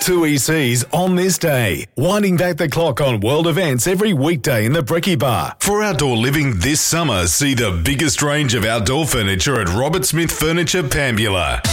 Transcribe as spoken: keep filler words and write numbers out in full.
two E Cs on this day, winding back the clock on world events every weekday in the Brekkie Bar. For outdoor living this summer, see the biggest range of outdoor furniture at Robert Smith Furniture, Pambula.